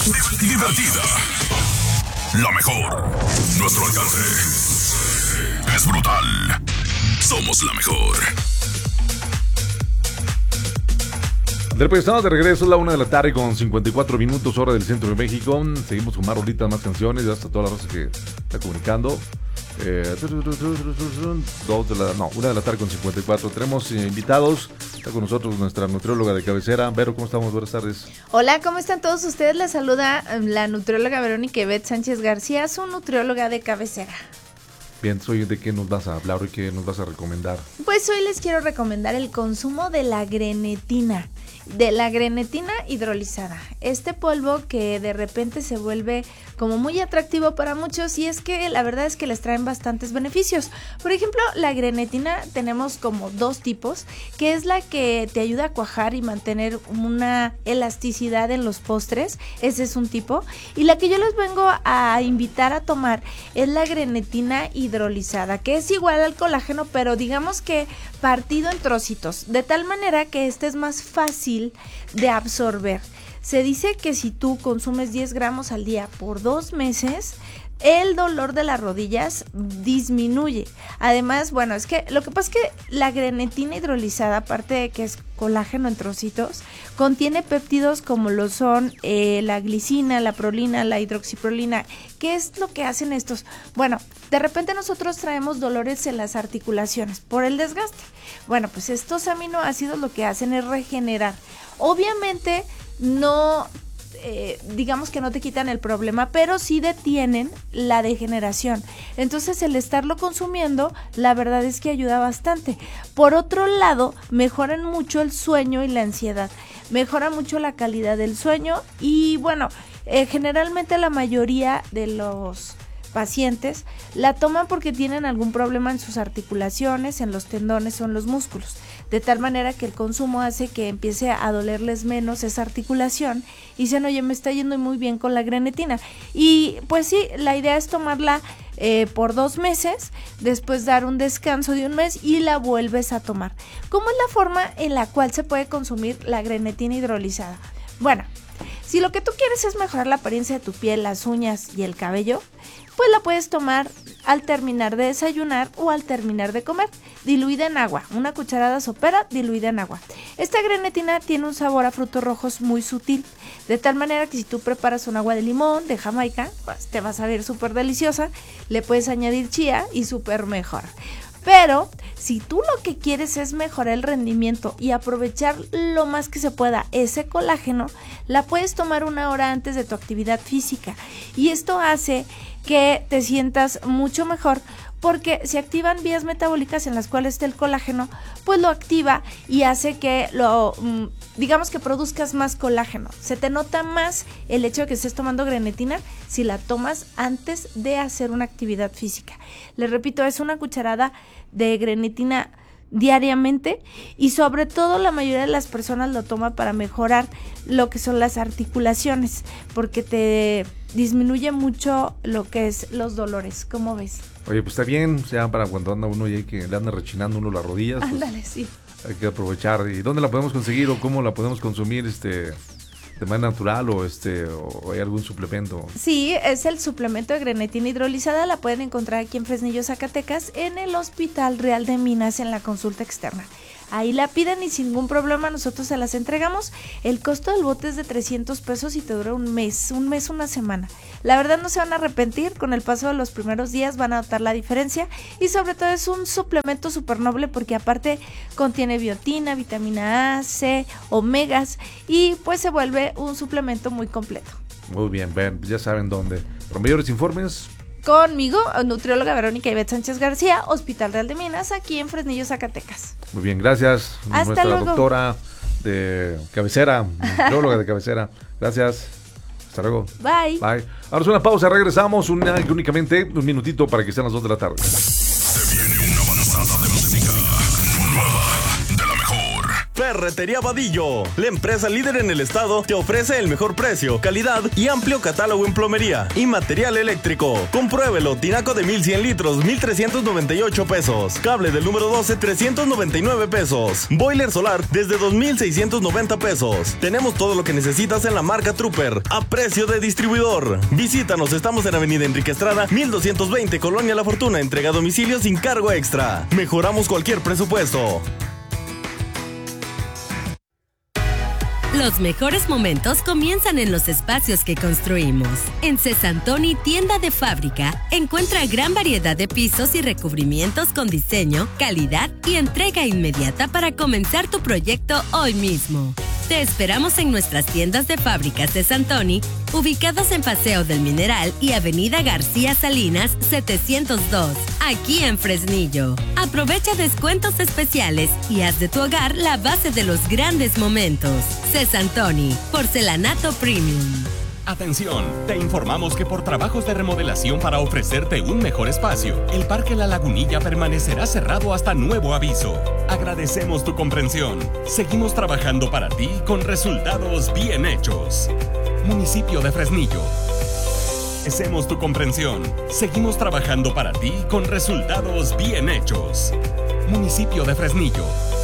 Divertida. La mejor. Nuestro alcance es brutal. Somos la mejor. Pues estamos de regreso, es la 1 de la tarde con 54 minutos, hora del centro de México. Seguimos con más rolitas, más canciones, ya hasta toda la raza que está comunicando. 1 de la tarde con 54. Tenemos invitados. Está con nosotros nuestra nutrióloga de cabecera. Vero, ¿cómo estamos? Buenas tardes. Hola, ¿cómo están todos ustedes? Les saluda la nutrióloga Verónica Ivette Sánchez García, su nutrióloga de cabecera. Bien, hoy de qué nos vas a hablar, hoy qué nos vas a recomendar. Pues hoy les quiero recomendar el consumo de la grenetina hidrolizada. Este polvo que de repente se vuelve como muy atractivo para muchos, y es que la verdad es que les traen bastantes beneficios. Por ejemplo, la grenetina tenemos como dos tipos, que es la que te ayuda a cuajar y mantener una elasticidad en los postres, ese es un tipo, y la que yo les vengo a invitar a tomar es la grenetina hidrolizada, que es igual al colágeno, pero digamos que partido en trocitos, de tal manera que este es más fácil de absorber. Se dice que si tú consumes 10 gramos al día por 2 meses, el dolor de las rodillas disminuye. Además, bueno, es que lo que pasa es que la grenetina hidrolizada, aparte de que es colágeno en trocitos, contiene péptidos como lo son la glicina, la prolina, la hidroxiprolina. ¿Qué es lo que hacen estos? Bueno, de repente nosotros traemos dolores en las articulaciones por el desgaste. Bueno, pues estos aminoácidos lo que hacen es regenerar. Obviamente no, digamos que no te quitan el problema, pero sí detienen la degeneración. Entonces el estarlo consumiendo, la verdad es que ayuda bastante. Por otro lado, mejoran mucho el sueño y la ansiedad. Mejora mucho la calidad del sueño y bueno, generalmente la mayoría de los pacientes la toman porque tienen algún problema en sus articulaciones, en los tendones o en los músculos, de tal manera que el consumo hace que empiece a dolerles menos esa articulación y dicen, oye, me está yendo muy bien con la grenetina. Y pues sí, la idea es tomarla por 2 meses, después dar un descanso de 1 mes y la vuelves a tomar. ¿Cómo es la forma en la cual se puede consumir la grenetina hidrolizada? Bueno, si lo que tú quieres es mejorar la apariencia de tu piel, las uñas y el cabello, pues la puedes tomar al terminar de desayunar o al terminar de comer, diluida en agua, una cucharada sopera diluida en agua. Esta grenetina tiene un sabor a frutos rojos muy sutil, de tal manera que si tú preparas un agua de limón, de Jamaica, pues te vas a ver súper deliciosa, le puedes añadir chía y súper mejor. Pero si tú lo que quieres es mejorar el rendimiento y aprovechar lo más que se pueda ese colágeno, la puedes tomar 1 hora antes de tu actividad física. Y esto hace que te sientas mucho mejor porque se activan vías metabólicas en las cuales está el colágeno, pues lo activa y hace que digamos que produzcas más colágeno. Se te nota más el hecho de que estés tomando grenetina si la tomas antes de hacer una actividad física. Les repito, es 1 cucharada de grenetina diariamente y sobre todo la mayoría de las personas lo toma para mejorar lo que son las articulaciones, porque te disminuye mucho lo que es los dolores. ¿Cómo ves? Oye, pues está bien, ya para cuando anda uno y hay que le anda rechinando uno las rodillas. Ándale, pues, sí. Hay que aprovechar. ¿Y dónde la podemos conseguir o cómo la podemos consumir de manera natural o hay algún suplemento? Sí, es el suplemento de grenetina hidrolizada, la pueden encontrar aquí en Fresnillo, Zacatecas, en el Hospital Real de Minas en la consulta externa. Ahí la piden y sin ningún problema nosotros se las entregamos. El costo del bote es de 300 pesos y te dura un mes, 1 semana. La verdad no se van a arrepentir, con el paso de los primeros días van a notar la diferencia y sobre todo es un suplemento súper noble porque aparte contiene biotina, vitamina A, C, omegas y pues se vuelve un suplemento muy completo. Muy bien, ven, ya saben dónde. Para mayores informes, conmigo, nutrióloga Verónica Ivette Sánchez García, Hospital Real de Minas, aquí en Fresnillo, Zacatecas. Muy bien, gracias. Hasta nuestra luego. Doctora de cabecera, nutrióloga de cabecera. Gracias. Hasta luego. Bye. Bye. Ahora es una pausa, regresamos únicamente 1 minutito para que sean las 2 de la tarde. Se viene una avanzada de música nueva de la mejor. Ferretería Vadillo, la empresa líder en el estado, te ofrece el mejor precio, calidad y amplio catálogo en plomería y material eléctrico. Compruébelo, tinaco de 1100 litros, 1,398 pesos. Cable del número 12, 399 pesos. Boiler solar desde 2,690 pesos. Tenemos todo lo que necesitas en la marca Trooper, a precio de distribuidor. Visítanos, estamos en Avenida Enrique Estrada, 1220, Colonia La Fortuna, entrega a domicilio sin cargo extra. Mejoramos cualquier presupuesto. Los mejores momentos comienzan en los espacios que construimos. En Cesantoni, tienda de fábrica, encuentra gran variedad de pisos y recubrimientos con diseño, calidad y entrega inmediata para comenzar tu proyecto hoy mismo. Te esperamos en nuestras tiendas de fábrica Cesantoni, ubicadas en Paseo del Mineral y Avenida García Salinas 702, aquí en Fresnillo. Aprovecha descuentos especiales y haz de tu hogar la base de los grandes momentos. Cesantoni, porcelanato premium. Atención, te informamos que por trabajos de remodelación para ofrecerte un mejor espacio, el Parque La Lagunilla permanecerá cerrado hasta nuevo aviso. Agradecemos tu comprensión. Seguimos trabajando para ti con resultados bien hechos. Municipio de Fresnillo. Agradecemos tu comprensión. Seguimos trabajando para ti con resultados bien hechos. Municipio de Fresnillo.